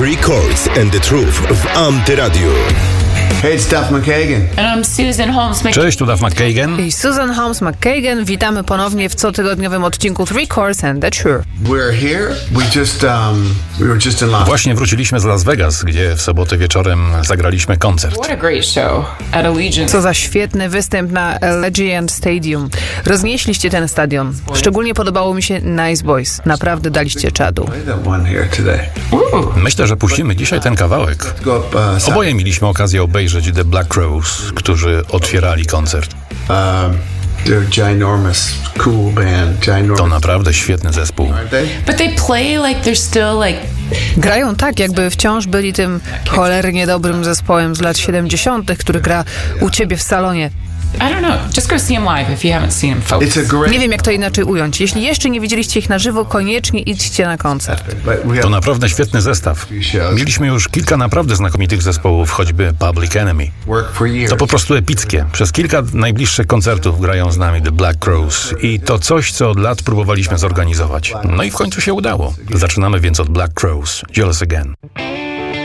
Three Chords and the Truth w Antyradiu. Hey, it's Duff McKagan. And I'm Susan Holmes McKagan. Cześć, tu Duff McKagan. I Susan Holmes McKagan. Witamy ponownie w cotygodniowym odcinku Three Chords and the Truth. We're here. We were just in Las Vegas. Właśnie wróciliśmy z Las Vegas, gdzie w sobotę wieczorem zagraliśmy koncert. What a great show at Allegiant. Co za świetny występ na Allegiant Stadium. Roznieśliście ten stadion. Szczególnie podobało mi się Nice Boys. Naprawdę daliście czadu. Play that one here today. Myślę, że puścimy dzisiaj ten kawałek. Go up. Oboje mieliśmy okazję obejrzeć The Black Crowes, którzy otwierali koncert. They're ginormous, cool band. Ginormous. To naprawdę świetny zespół. Aren't they? But they play like they're still like Grają tak, jakby wciąż byli tym cholernie dobrym zespołem z lat 70., który gra u ciebie w salonie. I don't know. Just go see them live if you haven't seen them, folks. It's a great. Nie wiem, jak to inaczej ująć. Jeśli jeszcze nie widzieliście ich na żywo, koniecznie idźcie na koncert. But we To have naprawdę świetny zestaw. Mieliśmy już kilka naprawdę znakomitych zespołów, choćby Public Enemy. worked for years. To po prostu epickie. Przez kilka najbliższych koncertów grają z nami The Black Crowes i to coś, co od lat próbowaliśmy zorganizować. No i w końcu się udało. Zaczynamy więc od Black Crowes. Jealous Again.